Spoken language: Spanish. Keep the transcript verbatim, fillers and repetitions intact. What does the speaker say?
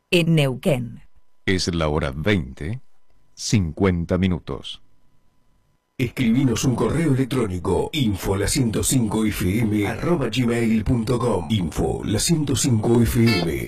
en Neuquén. Es la hora veinte, cincuenta minutos. Escribinos un correo electrónico info la ciento cinco f m arroba gmail punto com. Info la ciento cinco f m